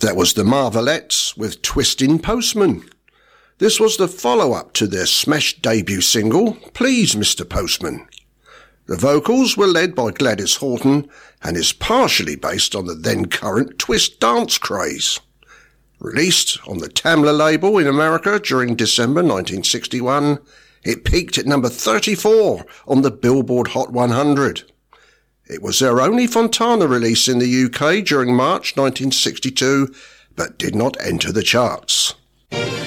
That was the Marvelettes with Twistin' Postman. This was the follow-up to their smash debut single, Please Mr. Postman. The vocals were led by Gladys Horton and is partially based on the then-current twist dance craze. Released on the Tamla label in America during December 1961, it peaked at number 34 on the Billboard Hot 100. It was their only Fontana release in the UK during March 1962, but did not enter the charts.